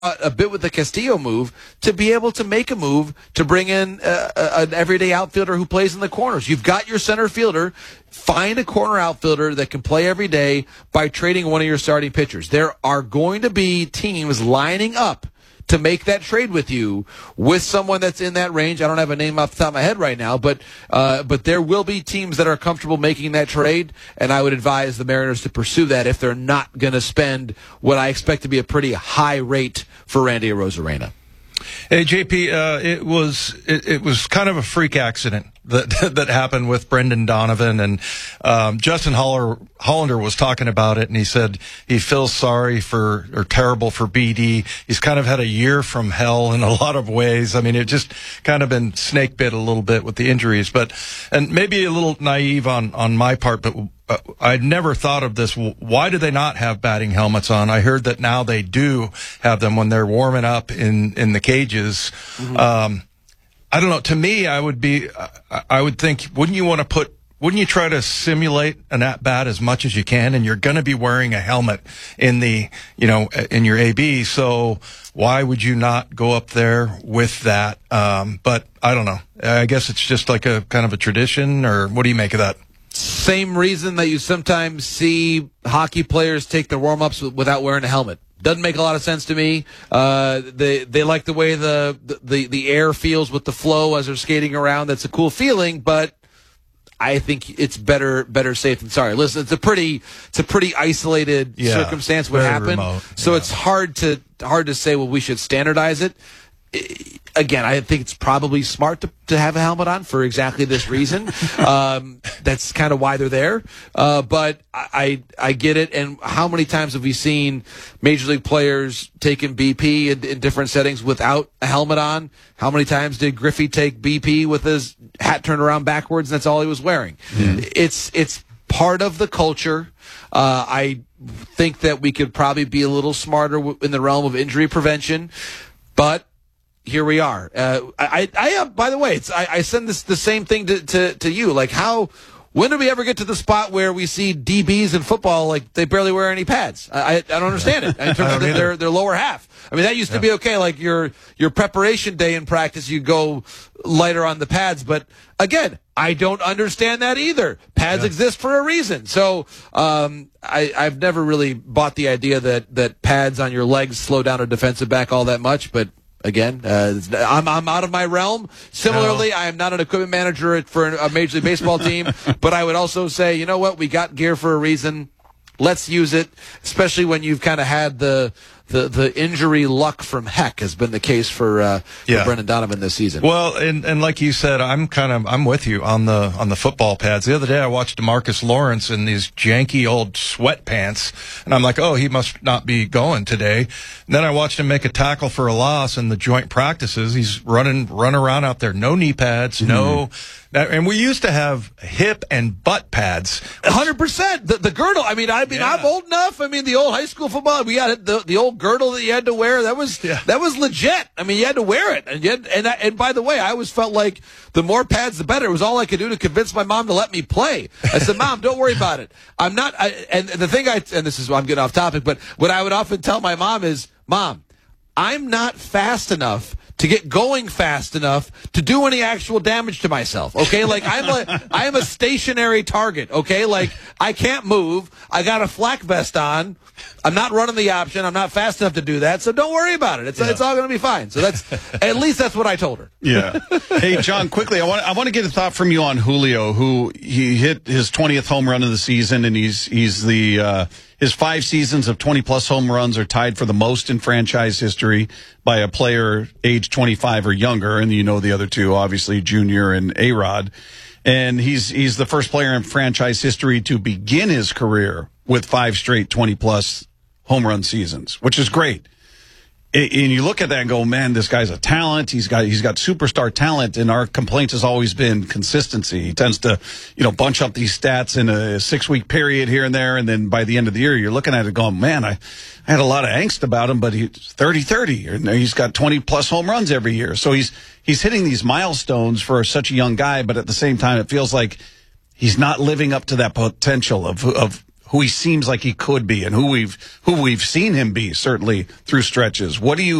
a bit with the Castillo move to be able to make a move to bring in an everyday outfielder who plays in the corners. You've got your center fielder. Find a corner outfielder that can play every day by trading one of your starting pitchers. There are going to be teams lining up to make that trade with you with someone that's in that range. I don't have a name off the top of my head right now, but there will be teams that are comfortable making that trade, and I would advise the Mariners to pursue that if they're not going to spend what I expect to be a pretty high rate for Randy Arozarena. Hey, JP, it was kind of a freak accident that happened with Brendan Donovan, and Justin Hollander was talking about it, and he said he feels terrible for BD. He's kind of had a year from hell in a lot of ways. I mean, it just kind of been snake bit a little bit with the injuries, and maybe a little naive on my part, but I'd never thought of this. Why do they not have batting helmets on? I heard that now they do have them when they're warming up in the cages. Mm-hmm. I don't know. To me, I would think, wouldn't you try to simulate an at-bat as much as you can? And you're going to be wearing a helmet in your AB. So why would you not go up there with that? But I don't know. I guess it's just like a kind of a tradition, or what do you make of that? Same reason that you sometimes see hockey players take their warm-ups without wearing a helmet. Doesn't make a lot of sense to me. They like the way the air feels with the flow as they're skating around. That's a cool feeling, but I think it's better safe than sorry. Listen, it's a pretty isolated circumstance what happened. Remote. So it's hard to say, well, we should standardize it. Again, I think it's probably smart to have a helmet on for exactly this reason. That's kind of why they're there. But I get it. And how many times have we seen Major League players taking BP in different settings without a helmet on? How many times did Griffey take BP with his hat turned around backwards and that's all he was wearing? Mm. It's part of the culture. I think that we could probably be a little smarter in the realm of injury prevention, but here we are. By the way, I send the same thing to you. Like, when do we ever get to the spot where we see DBs in football, like, they barely wear any pads? I don't understand it in terms of their lower half. I mean, that used to be okay. Like your preparation day in practice, you go lighter on the pads. But again, I don't understand that either. Pads exist for a reason. So I've never really bought the idea that pads on your legs slow down a defensive back all that much. But again, I'm out of my realm. Similarly, I am not an equipment manager for a Major League Baseball team, but I would also say, you know what? We got gear for a reason. Let's use it, especially when you've kind of had the injury luck from heck has been the case for Brendan Donovan this season. Well, and like you said, I'm with you on the football pads. The other day I watched DeMarcus Lawrence in these janky old sweatpants, and I'm like, oh, he must not be going today. And then I watched him make a tackle for a loss in the joint practices. He's run around out there, no knee pads, and we used to have hip and butt pads. 100%. The girdle. I mean, I'm old enough. I mean, the old high school football, we had the old girdle that you had to wear. That was legit. I mean, you had to wear it. And by the way, I always felt like the more pads, the better. It was all I could do to convince my mom to let me play. I said, Mom, don't worry about it. I'm not. And the thing and this is, I'm getting off topic, but what I would often tell my mom is, Mom, I'm not fast enough to get going fast enough to do any actual damage to myself. Okay, like I am a stationary target. Okay, like I can't move. I got a flak vest on. I'm not running the option. I'm not fast enough to do that. So don't worry about it. It's all going to be fine. So at least that's what I told her. Yeah. Hey, John, quickly, I want to get a thought from you on Julio, who he hit his 20th home run of the season, and he's his 5 seasons of 20-plus home runs are tied for the most in franchise history by a player age 25 or younger, and you know the other two, obviously, Junior and A-Rod. And he's the first player in franchise history to begin his career with 5 straight 20-plus home run seasons, which is great. And you look at that and go, man, this guy's a talent. He's got superstar talent, and our complaint has always been consistency. He tends to, bunch up these stats in a 6-week period here and there, and then by the end of the year, you're looking at it going, man, I had a lot of angst about him, but he's 30-30, and he's got 20-plus home runs every year. So he's hitting these milestones for such a young guy, but at the same time, it feels like he's not living up to that potential of who he seems like he could be and who we've seen him be certainly through stretches. What do you